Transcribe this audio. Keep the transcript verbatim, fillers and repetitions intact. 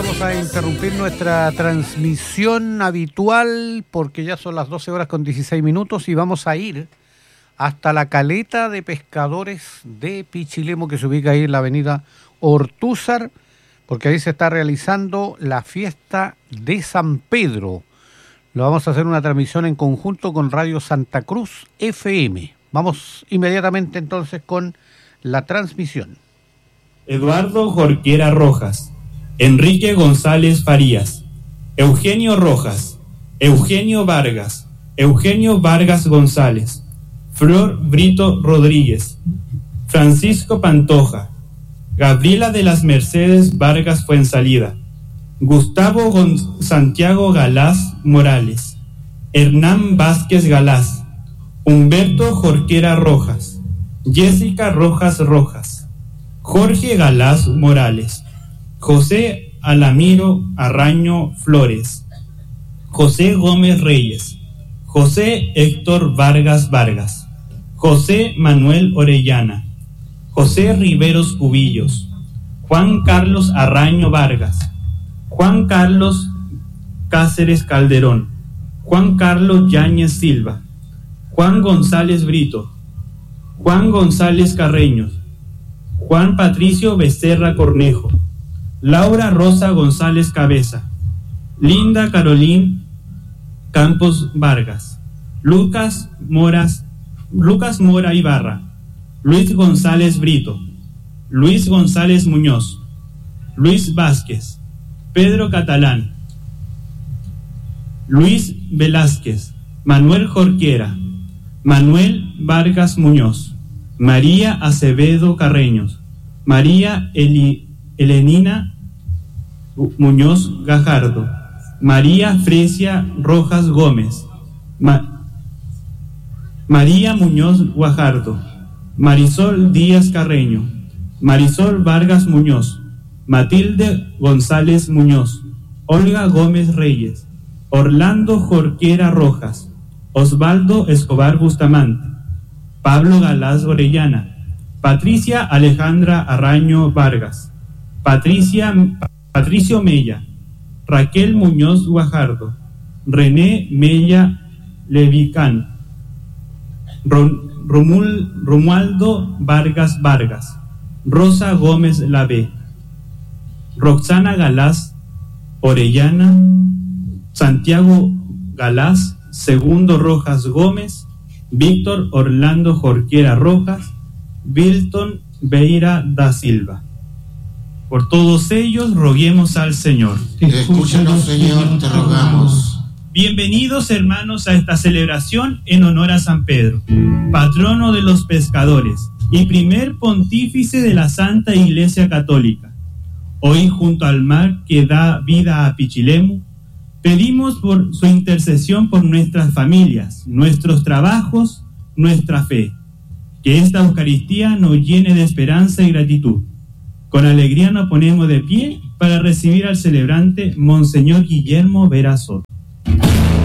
vamos a interrumpir nuestra transmisión habitual porque ya son las doce horas con dieciséis minutos y vamos a ir hasta la caleta de pescadores de Pichilemu, que se ubica ahí en la avenida Ortúzar, porque ahí se está realizando la fiesta de San Pedro. Lo vamos a hacer una transmisión en conjunto con Radio Santa Cruz F M. Vamos inmediatamente entonces con la transmisión. Eduardo Jorquera Rojas, Enrique González Farías, Eugenio Rojas, Eugenio Vargas, Eugenio Vargas González, Flor Brito Rodríguez, Francisco Pantoja, Gabriela de las Mercedes Vargas Fuensalida, Gustavo Gon- Santiago Galás Morales, Hernán Vázquez Galás, Humberto Jorquera Rojas, Jessica Rojas Rojas, Jorge Galás Morales, José Alamiro Arraño Flores, José Gómez Reyes, José Héctor Vargas Vargas, José Manuel Orellana, José Riveros Cubillos, Juan Carlos Arraño Vargas, Juan Carlos Cáceres Calderón, Juan Carlos Yáñez Silva, Juan González Brito, Juan González Carreños, Juan Patricio Becerra Cornejo, Laura Rosa González Cabeza, Linda Carolín Campos Vargas, Lucas Moras, Lucas Mora Ibarra, Luis González Brito, Luis González Muñoz, Luis Vázquez, Pedro Catalán, Luis Velázquez, Manuel Jorquera, Manuel Vargas Muñoz, María Acevedo Carreños, María Eli, Elenina Muñoz Gajardo, María Fresia Rojas Gómez, Ma, María Muñoz Guajardo, Marisol Díaz Carreño, Marisol Vargas Muñoz, Matilde González Muñoz, Olga Gómez Reyes, Orlando Jorquera Rojas, Osvaldo Escobar Bustamante, Pablo Galás Orellana, Patricia Alejandra Arraño Vargas, Patricia, Patricio Mella, Raquel Muñoz Guajardo, René Mella Levicán, Romul, Romualdo Vargas Vargas, Rosa Gómez Lavé, Roxana Galás Orellana, Santiago Galás, Segundo Rojas Gómez, Víctor Orlando Jorquera Rojas, Wilton Beira da Silva. Por todos ellos roguemos al Señor. Escúchanos, Señor, te rogamos. Bienvenidos, hermanos, a esta celebración en honor a San Pedro, patrono de los pescadores y primer pontífice de la Santa Iglesia Católica. Hoy, junto al mar que da vida a Pichilemu, pedimos por su intercesión por nuestras familias, nuestros trabajos, nuestra fe. Que esta Eucaristía nos llene de esperanza y gratitud. Con alegría nos ponemos de pie para recibir al celebrante Monseñor Guillermo Vera Soto.